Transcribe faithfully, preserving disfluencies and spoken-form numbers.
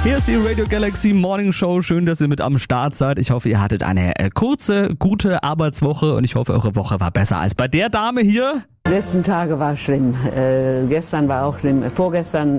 Hier ist die Radio Galaxy Morning Show. Schön, dass ihr mit am Start seid. Ich hoffe, ihr hattet eine äh, kurze, gute Arbeitswoche und ich hoffe, eure Woche war besser als bei der Dame hier. Die letzten Tage war schlimm. Äh, gestern war auch schlimm. Vorgestern